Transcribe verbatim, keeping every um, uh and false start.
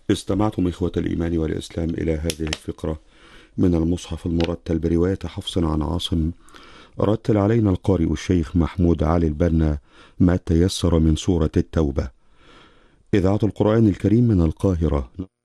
استمعتم إخوة الإيمان والإسلام إلى هذه الفقرة من المصحف المرتل برواية حفص عن عاصم. رتل علينا القارئ الشيخ محمود علي البنا ما تيسر من سورة التوبة. إذاعة القرآن الكريم من القاهرة.